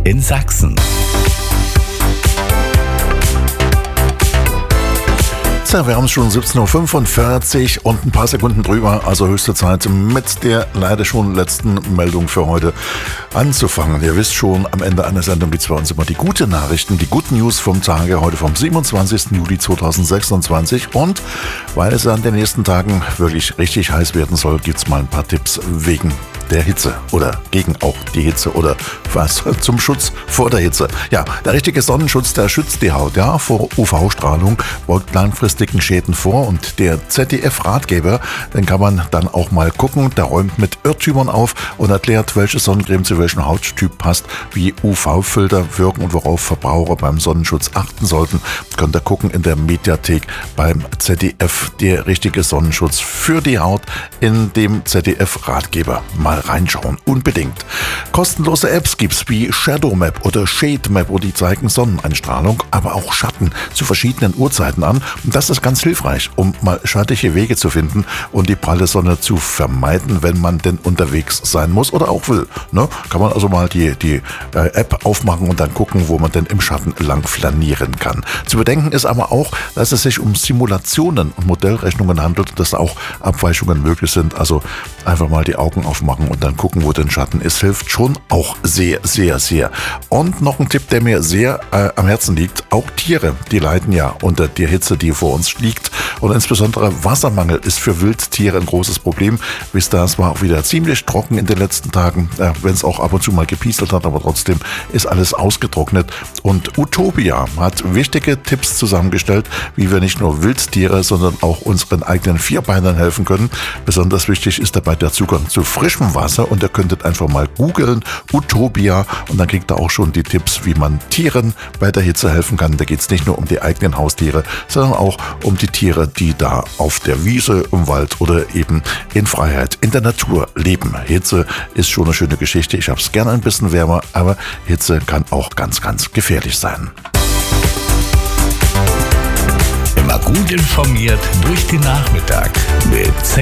in Sachsen. Ja, wir haben es schon 17:45 Uhr und ein paar Sekunden drüber, also höchste Zeit mit der leider schon letzten Meldung für heute anzufangen. Ihr wisst schon, am Ende einer Sendung gibt es bei uns immer die gute Nachrichten, die Good News vom Tage, heute vom 27. Juli 2026 und weil es an den nächsten Tagen wirklich richtig heiß werden soll, gibt es mal ein paar Tipps wegen der Hitze oder gegen auch die Hitze oder was zum Schutz vor der Hitze. Ja, der richtige Sonnenschutz, der schützt die Haut, ja, vor UV-Strahlung, beugt langfristigen Schäden vor und der ZDF-Ratgeber, den kann man dann auch mal gucken, der räumt mit Irrtümern auf und erklärt, welche Sonnencreme zu welchem Hauttyp passt, wie UV-Filter wirken und worauf Verbraucher beim Sonnenschutz achten sollten. Könnt ihr gucken in der Mediathek beim ZDF, der richtige Sonnenschutz für die Haut in dem ZDF-Ratgeber. Mal reinschauen, unbedingt. Kostenlose Apps gibt's wie Shadow Map oder Shade Map, die zeigen Sonneneinstrahlung, aber auch Schatten zu verschiedenen Uhrzeiten an. Und das ist ganz hilfreich, um mal schattige Wege zu finden und die pralle Sonne zu vermeiden, wenn man denn unterwegs sein muss oder auch will. Ne? Kann man also mal die App aufmachen und dann gucken, wo man denn im Schatten lang flanieren kann. Zu bedenken ist aber auch, dass es sich um Simulationen und Modellrechnungen handelt und dass auch Abweichungen möglich sind. Also einfach mal die Augen aufmachen und dann gucken, wo der Schatten ist, hilft schon auch sehr, sehr, sehr. Und noch ein Tipp, der mir sehr am Herzen liegt, auch Tiere, die leiden ja unter der Hitze, die vor uns liegt und insbesondere Wassermangel ist für Wildtiere ein großes Problem. Wisst ihr, es war auch wieder ziemlich trocken in den letzten Tagen, wenn es auch ab und zu mal gepieselt hat, aber trotzdem ist alles ausgetrocknet und Utopia hat wichtige Tipps zusammengestellt, wie wir nicht nur Wildtiere, sondern auch unseren eigenen Vierbeinern helfen können. Besonders wichtig ist dabei der Zugang zu frischem Wasser und ihr könntet einfach mal googeln, Utopia, und dann kriegt ihr auch schon die Tipps, wie man Tieren bei der Hitze helfen kann. Da geht es nicht nur um die eigenen Haustiere, sondern auch um die Tiere, die da auf der Wiese, im Wald oder eben in Freiheit in der Natur leben. Hitze ist schon eine schöne Geschichte. Ich habe es gerne ein bisschen wärmer, aber Hitze kann auch ganz, ganz gefährlich sein. Immer gut informiert durch den Nachmittag mit